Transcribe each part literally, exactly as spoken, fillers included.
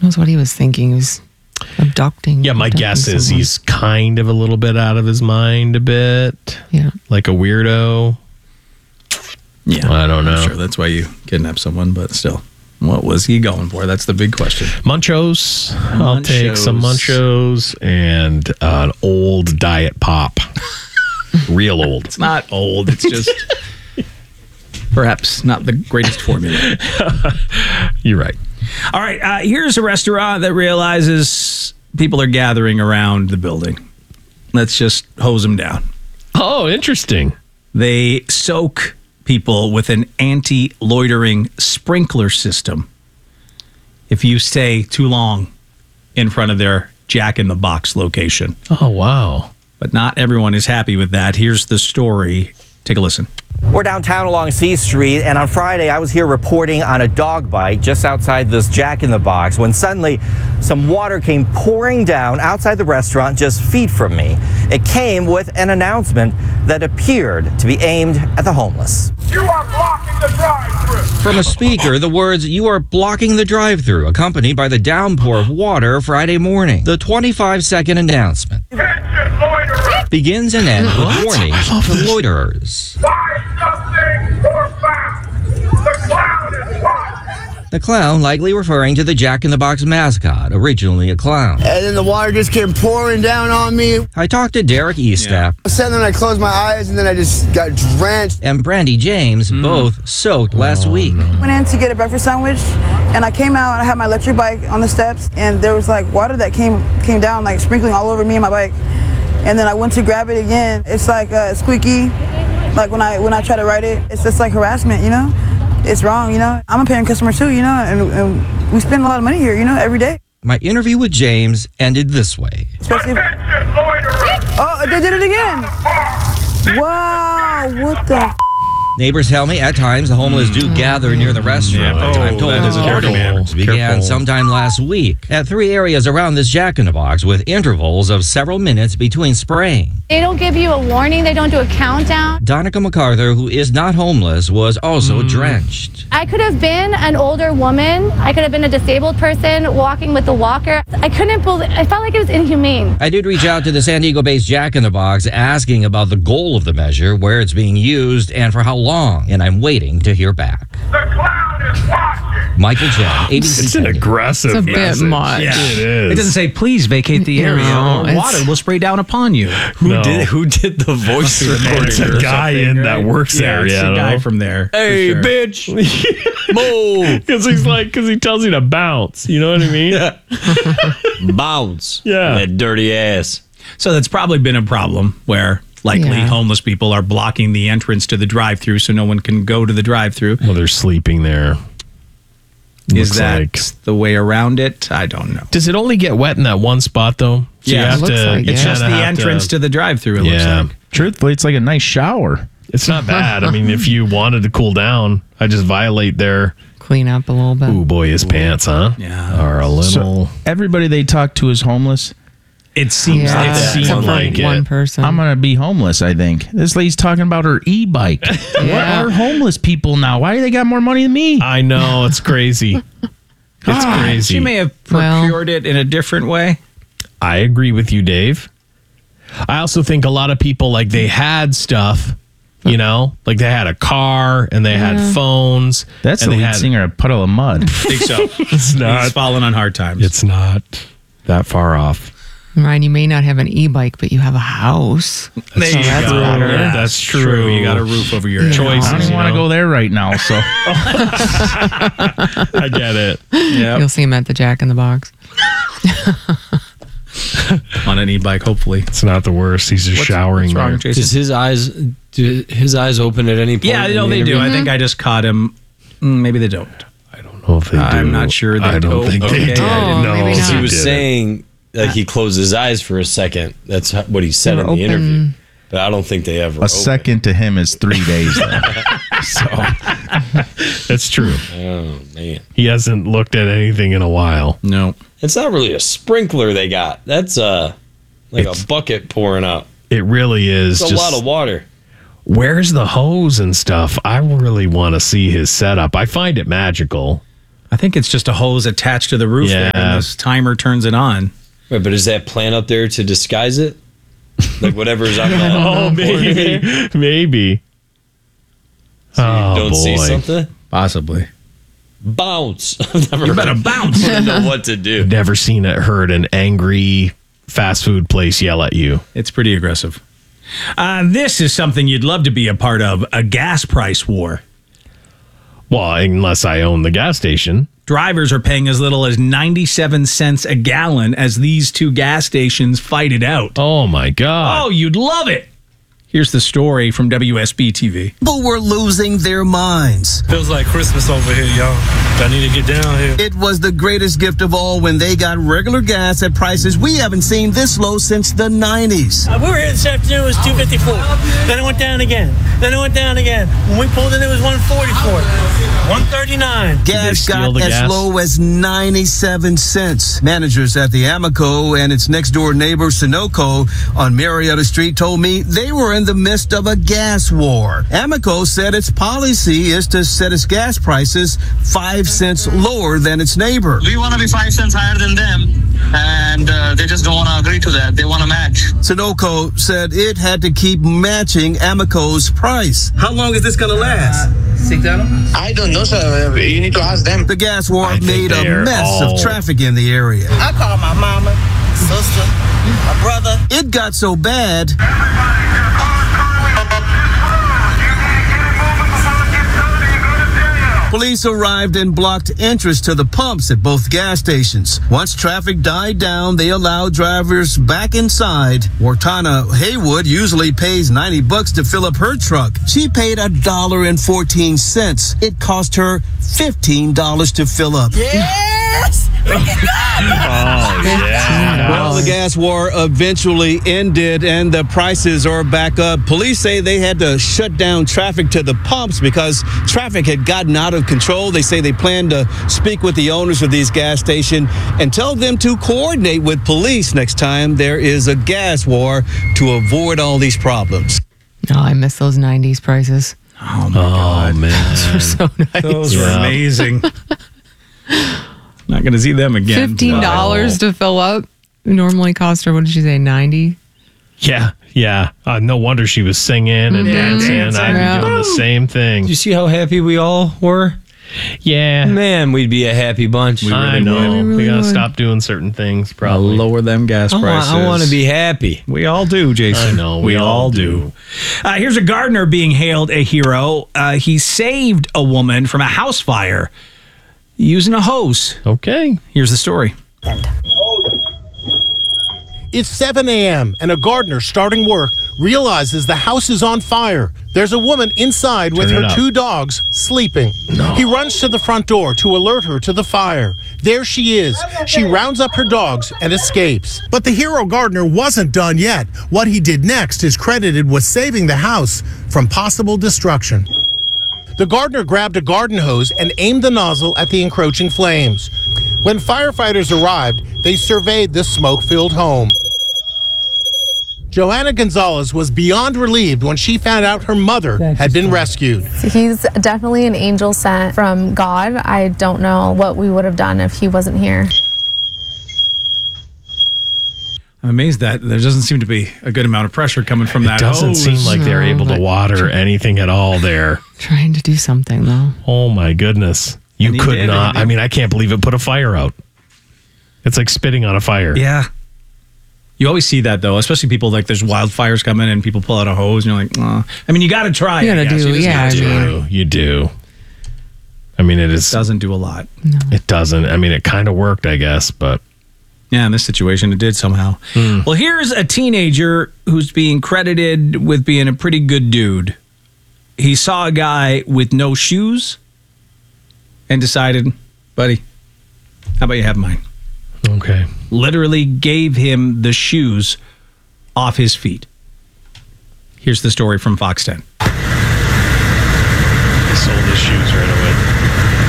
knows what he was thinking. He was abducting. Yeah, my abducting guess is someone. he's kind of a little bit out of his mind a bit. Yeah. Like a weirdo. Yeah. I don't know. I'm sure that's why you kidnap someone, but still. What was he going for? That's the big question. Munchos. I'll take some Munchos and uh, an old Diet Pop. Real old. It's not old. It's just perhaps not the greatest formula. You're right. All right. Uh, here's a restaurant that realizes people are gathering around the building. Let's just hose them down. Oh, interesting. They soak people with an anti-loitering sprinkler system if you stay too long in front of their Jack in the Box location. Oh, wow. But not everyone is happy with that. Here's the story. Take a listen. We're downtown along C Street, and on Friday I was here reporting on a dog bite just outside this Jack in the Box when suddenly some water came pouring down outside the restaurant just feet from me. It came with an announcement that appeared to be aimed at the homeless. You are blocking the drive-thru. From a speaker, the words, "You are blocking the drive-thru," accompanied by the downpour of water Friday morning. The twenty-five second announcement Attention, loiterers. begins and ends with warnings to loiterers. Buy something or fast. The clown is watching. The clown likely referring to the Jack in the Box mascot, originally a clown. And then the water just came pouring down on me. I talked to Derek Estap And then I closed my eyes and then I just got drenched. and Brandy James, both soaked last week. Went in to get a breakfast sandwich, and I came out and I had my electric bike on the steps, and there was like water that came came down, like sprinkling all over me and my bike. And then I went to grab it again. It's like uh, squeaky, like when I when I try to ride it. It's just like harassment, you know. It's wrong, you know. I'm a paying customer too, you know, and, and we spend a lot of money here, you know, every day. My interview with James ended this way. Especially. Attention, loiterers. Oh, they did it again. Wow, what the? Neighbors tell me at times the homeless do gather near the restaurant. Yeah. I'm Oh, told that is a the careful ordeal man. began Careful. sometime last week at three areas around this Jack in the Box with intervals of several minutes between spraying. They don't give you a warning. They don't do a countdown. Donica MacArthur, who is not homeless, was also drenched. I could have been an older woman. I could have been a disabled person walking with a walker. I couldn't believe, I felt like it was inhumane. I did reach out to the San Diego-based Jack in the Box asking about the goal of the measure, where it's being used, and for how long, and I'm waiting to hear back. The clown is watching. Michael Jen, A B C. It's an aggressive It's a bit message. much. Yeah, it is. It doesn't say, please vacate the area No, or it's- water will spray down upon you. Who No. did who did the voice recording? It's a or guy something, in right? that works yeah, there, it's you a guy know? from there. for Hey, sure. bitch! Move! Because he's like, because he tells you to bounce. You know what I mean? Bounce. Yeah. That dirty ass. So that's probably been a problem where likely Yeah. homeless people are blocking the entrance to the drive-thru so no one can go to the drive-thru. Well, they're sleeping there. Is Looks that like. the way around it? I don't know. Does it only get wet in that one spot, though? So Yeah, you it have looks to, like you it. It's kinda just the have entrance to, the drive-thru, it Yeah. looks like. Truthfully, it's like a nice shower. It's not bad. I mean, if you wanted to cool down, I just violate their. Clean up a little bit. Ooh, boy, his pants, huh? Yeah. Are a little. So everybody they talk to is homeless. It seems Yeah, like it that. seemed except for like it. one person. I'm gonna be homeless. I think this lady's talking about her e-bike. What Yeah. are homeless people now? Why do they got more money than me? I know, it's crazy. It's God. crazy. She may have Well- procured it in a different way. I agree with you, Dave. I also think a lot of people, like, they had stuff, you know, like they had a car and they had phones. That's and the they lead had, singer of Puddle of Mud. I think so. It's not. He's fallen on hard times. It's not that far off. Ryan, you may not have an e-bike, but you have a house. There you that's go. better. Yeah, That's true. You got a roof over your head. Choices. I don't even you want to know? go there right now. So I get it. Yep. You'll see him at the Jack in the Box. On an e-bike, hopefully. It's not the worst. He's just What's- showering what's wrong, there. Jason? Does his eyes do his eyes open at any point? Yeah, in no, the they do. interview? I think I just caught him. Mm, maybe they don't. I don't know if they do. I'm not sure they I don't do. think Okay. they did. Oh, no, maybe Because not. he was didn't. saying that he closed his eyes for a second. That's ho- what he said They in were the open. interview. But I don't think they ever. a opened. second to him is three days. Though. so That's true. Oh man, He hasn't looked at anything in a while. No. it's not really a sprinkler they got. That's uh like It's- a bucket pouring out. It really is. It's a just, lot of water. Where's the hose and stuff? I really want to see his setup. I find it magical. I think it's just a hose attached to the roof Yeah. there, and this timer turns it on. Wait, but is that plant up there to disguise it? Like whatever's on the Oh, maybe. Maybe. So you Oh, don't see boy. something? Possibly. Bounce. I've never You better heard- bounce. I don't know what to do. Never seen it, heard an angry fast food place yell at you. It's pretty aggressive. Uh, this is something you'd love to be a part of, a gas price war. Well, unless I own the gas station. Drivers are paying as little as ninety-seven cents a gallon as these two gas stations fight it out. Oh, my God. Oh, you'd love it. Here's the story from W S B T V. People were losing their minds. Feels like Christmas over here, y'all. I need to get down here. It was the greatest gift of all when they got regular gas at prices we haven't seen this low since the nineties. Uh, we were here this afternoon, it was two fifty-four. Then it went down again. Then it went down again. When we pulled in, it was one forty-four. one thirty-nine. Gas got as gas? low as ninety-seven cents. Managers at the Amoco and its next door neighbor Sunoco on Marietta Street told me they were in the midst of a gas war. Amoco said its policy is to set its gas prices five cents lower than its neighbor. We want to be five cents higher than them, and uh, they just don't want to agree to that. They want to match. Sunoco said it had to keep matching Amoco's price. How long is this going to last? I don't know, sir. You need to ask them. The gas war I think made a they're mess all- of traffic in the area. I called my mama, sister, my brother. It got so bad, police arrived and blocked entrance to the pumps at both gas stations. Once traffic died down, they allowed drivers back inside. Wartana Haywood usually pays ninety bucks to fill up her truck. She paid a dollar and fourteen cents. It cost her fifteen dollars to fill up. Yes! Oh, yeah. Well, the gas war eventually ended and the prices are back up. Police say they had to shut down traffic to the pumps because traffic had gotten out of control. They say they plan to speak with the owners of these gas stations and tell them to coordinate with police next time there is a gas war to avoid all these problems. Oh, I miss those nineties prices. Oh, my God. Oh, man. Those were so nice. Those were Yeah. amazing. Not going to see them again. Fifteen dollars to fill up. Normally cost her, what did she say, ninety? Yeah, yeah. Uh, no wonder she was singing and Yeah, dancing. dancing. I'd Yeah. be doing the same thing. Did you see how happy we all were? Yeah. Man, we'd be a happy bunch. I know. would. We We, really gotta would. stop doing certain things, I'll probably. lower them gas I want, prices. I want to be happy. We all do, Jason. I know, we all do. Uh, here's a gardener being hailed a hero. Uh, he saved a woman from a house fire using a hose. Okay. Here's the story. It's seven a.m. and a gardener starting work realizes the house is on fire. There's a woman inside with Turn it her up. two dogs sleeping. He runs to the front door to alert her to the fire. There she is. She rounds up her dogs and escapes. But the hero gardener wasn't done yet. What he did next is credited with saving the house from possible destruction. The gardener grabbed a garden hose and aimed the nozzle at the encroaching flames. When firefighters arrived, they surveyed the smoke-filled home. Joanna Gonzalez was beyond relieved when she found out her mother had been rescued. He's definitely an angel sent from God. I don't know what we would have done if he wasn't here. I'm amazed that there doesn't seem to be a good amount of pressure coming from that It doesn't hose. seem like they're No, able to but- water anything at all there. Trying to do something, though. Oh, my goodness. You And he could did, not. and he I did. mean, I can't believe it put a fire out. It's like spitting on a fire. Yeah. You always see that, though, especially people like there's wildfires coming and people pull out a hose and you're like, oh. I mean, you got to try You it. gotta yes, do, you just yeah, gotta I do You it. do. You do. I mean, it is. Doesn't do a lot. It doesn't. I mean, it kind of worked, I guess, but. Yeah, in this situation, it did somehow. Well, here's a teenager who's being credited with being a pretty good dude. He saw a guy with no shoes and decided, buddy, how about you have mine? Okay. Literally gave him the shoes off his feet. Here's the story from Fox ten. He sold his shoes right away.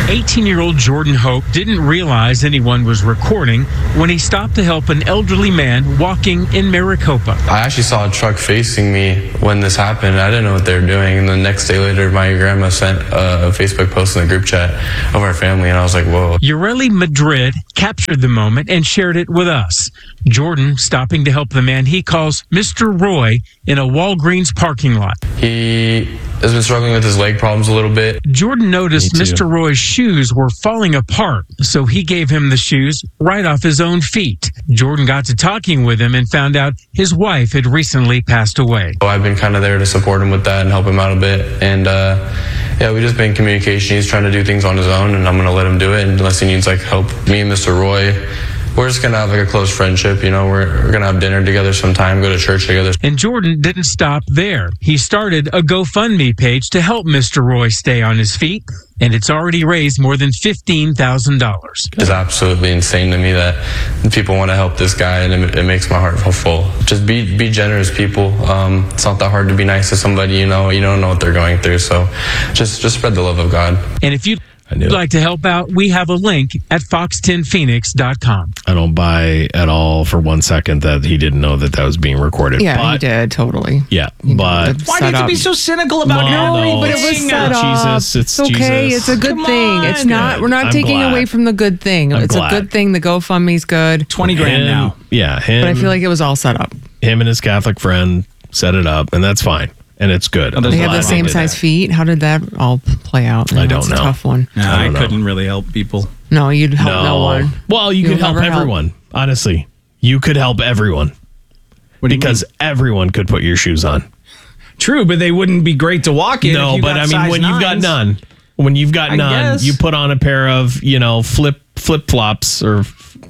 eighteen-year-old Jordan Hope didn't realize anyone was recording when he stopped to help an elderly man walking in Maricopa. I actually saw a truck facing me when this happened. I didn't know what they were doing. And the next day later, my grandma sent a Facebook post in the group chat of our family, and I was like, whoa. Ureli Madrid captured the moment and shared it with us. Jordan stopping to help the man he calls Mister Roy in a Walgreens parking lot. He has been struggling with his leg problems a little bit. Jordan noticed Mister Roy's shoes were falling apart, so he gave him the shoes right off his own feet. Jordan got to talking with him and found out his wife had recently passed away. So I've been kind of there to support him with that and help him out a bit. And uh, yeah, we just been in communication. He's trying to do things on his own, and I'm going to let him do it unless he needs like help. Me and Mister Roy, we're just going to have like a close friendship. You know, we're, we're going to have dinner together sometime, go to church together. And Jordan didn't stop there. He started a GoFundMe page to help Mister Roy stay on his feet, and it's already raised more than fifteen thousand dollars. It's absolutely insane to me that people want to help this guy, and it, it makes my heart feel full. Just be be generous, people. Um, it's not that hard to be nice to somebody. You know, you don't know what they're going through, so just just spread the love of God. And if you'd like to help out, we have a link at fox ten phoenix dot com. I don't buy at all for one second that he didn't know that that was being recorded. Yeah, but, he did, totally. Yeah, but Why do you have to be so cynical about No, everything? no, But it was set it's up. Jesus, it's okay. Jesus. It's a good Come thing. It's on. not. We're not I'm taking glad. away from the good thing. I'm it's glad. a good thing. The GoFundMe's good. twenty grand him, now. Yeah, him. But I feel like it was all set up. him and his Catholic friend set it up, and that's fine, and it's good. Oh, I'm They have glad the same did size that. feet. How did that all play out? I don't It's know. A tough one. No, I I, don't know. couldn't really help people. No, you'd help no, No. one. Well, you You'll could help never help. everyone. Honestly, you could help everyone What do you because everyone could put your shoes on. True, but they wouldn't be great to walk in. No, if you but got I mean, size when you've got nines. none, when you've got I none, guess. you put on a pair of you know flip flip flops or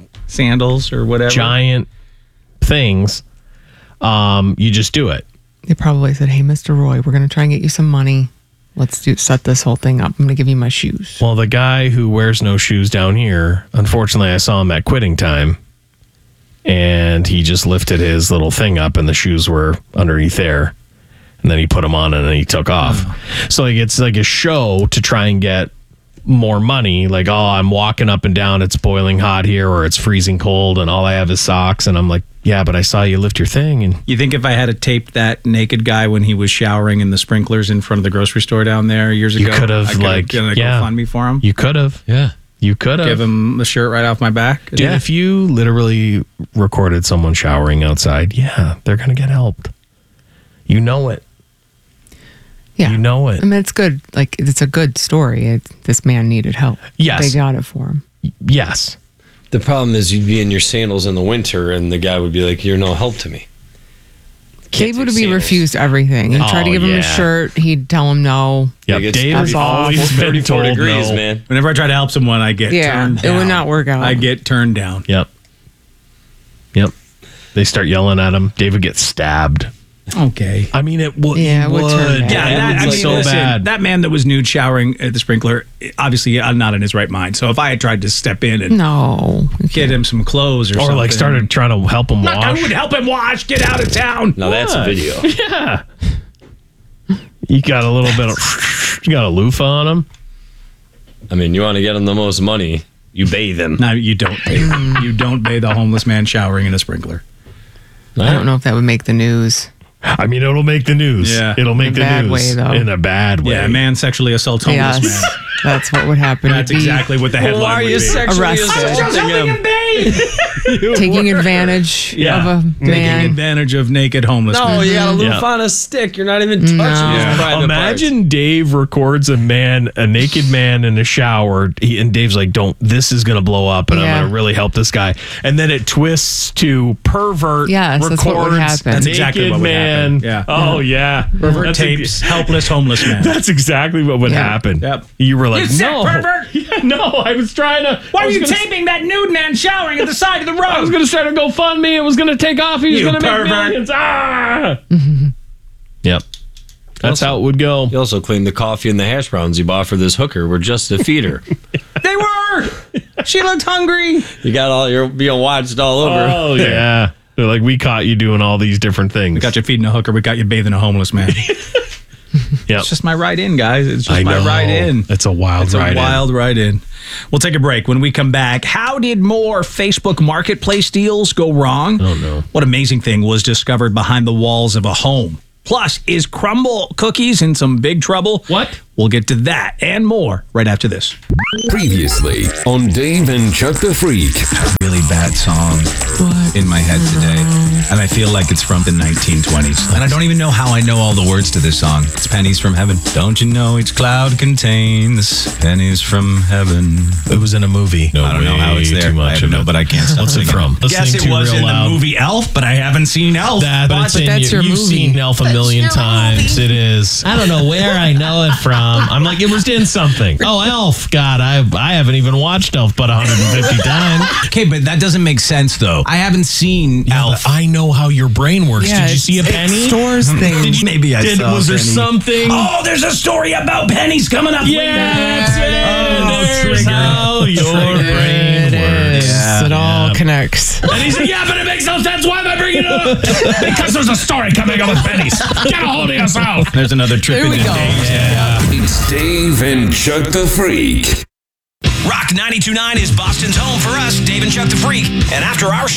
sandals or whatever, giant things. Um, you just do it. They probably said, "Hey, Mister Roy, we're going to try and get you some money. Let's do set this whole thing up. I'm going to give you my shoes." Well, the guy who wears no shoes down here, unfortunately, I saw him at quitting time, and he just lifted his little thing up, and the shoes were underneath there, and then he put them on, and then he took off. Oh. So like it's like a show to try and get more money. Like, oh, I'm walking up and down, it's boiling hot here, or it's freezing cold, and all I have is socks, and I'm like, yeah, but I saw you lift your thing, and You think if I had taped that naked guy when he was showering in the sprinklers in front of the grocery store down there years You ago, could have, I could like, done a yeah. GoFundMe for him? you could have, Yeah. you could have. Give him the shirt right off my back? Dude, if you literally recorded someone showering outside, yeah, they're going to get helped. You know it. Yeah, You know it. I mean, it's good. Like it's a good story. It, this man needed help. Yes. They got it for him. Yes. The problem is you'd be in your sandals in the winter, and the guy would be like, "You're no help to me." Dave would be refused everything. He'd try to Oh, give him yeah. a shirt. He'd tell him no. Yep, Like, it's Dave has thirty- always awful. been thirty-four told degrees, no. man. Whenever I try to help someone, I get Yeah, turned it down. would not work out. I get turned down. Yep. Yep. They start yelling at him. David gets stabbed. Okay. I mean, it would. Yeah, it would turn bad. Yeah, that, I it's mean, so listen, bad. that man that was nude showering at the sprinkler, obviously, I'm not in his right mind. So if I had tried to step in and No. get him some clothes or, or something, like started trying to help him Not- I wash. would help him wash. Get out of town. Now that's a What? video. Yeah. You got a little bit of. You got a loofah on him. I mean, you want to get him the most money, you bathe him. No, you don't. Bathe. you don't bathe a homeless man showering in a sprinkler. I don't know if that would make the news. I mean, it'll make the news. Yeah. It'll make In a the bad news way, though. in a bad way. Yeah, a man sexually assaults homeless Yes, man. that's what would happen. That's You'd be exactly what the headline Why are would you be. sexually Arrested. assaulting him? taking advantage Yeah. of a Taking man. advantage of naked homeless No, men. you got a loop Yeah. on a stick. You're not even touching No. his Yeah. private Imagine Dave records a man, a naked man in a shower, he, and Dave's like, "Don't. This is gonna blow up, and Yeah. I'm gonna really help this guy." And then it twists to pervert. Yes, that's what would records happen. That's naked exactly what would man. happen. Yeah. Oh yeah. Pervert That's tapes a- helpless homeless man. That's exactly what would Yeah. happen. Yep. You were like, You sick "No, pervert!" Yeah, no, I was trying to. Why I are was you gonna- taping that nude man showering at the side of the road? I was gonna start a GoFundMe. It was gonna take off. He was You gonna make pervert. millions. Ah. Yep. That's how it would go. You also claimed the coffee and the hash browns you bought for this hooker were just to feed her. They were. She looked hungry. You got all you're being watched all over. Oh yeah. They're like, we caught you doing all these different things. We got you feeding a hooker. We got you bathing a homeless man. Yep. It's just my ride in, guys. It's just I my know. ride in. It's a wild It's ride a in. wild ride in. We'll take a break. When we come back, how did more Facebook Marketplace deals go wrong? Oh, no. What amazing thing was discovered behind the walls of a home? Plus, is Crumble Cookies in some big trouble? What? We'll get to that and more right after this. Previously on Dave and Chuck the Freak. Really bad song in my head today, and I feel like it's from the nineteen twenties. And I don't even know how I know all the words to this song. It's Pennies from Heaven. Don't you know each cloud contains pennies from heaven? It was in a movie. No I don't know how it's way there. Too much I don't of know, it. but I can't stop What's it singing. from? Guess Listening it to was real in loud. the movie Elf, but I haven't seen Elf. That, but it's in that's your, your you've movie. seen Elf a million times. It is. I don't know where I know it from. I'm like, it was in something. Oh, Elf. God, I I haven't even watched Elf but one hundred fifty times. Okay, but that doesn't make sense, though. I haven't seen Elf. I know how your brain works. Yeah, Did you see a it penny? stores things. Did you, Maybe I did, saw Was a there penny. something? Oh, there's a story about pennies coming up. Yeah, that's it. There's how your brain works. Yes, it all connects. And he said, yeah, but it makes no sense. Why am I bringing it up? Because there's a story coming up with pennies. Get a hold of yourself. There's another trip There we into go. Dave's. Yeah. It's Dave and Chuck the Freak. Rock ninety-two point nine is Boston's home for us, Dave and Chuck the Freak. And after our show,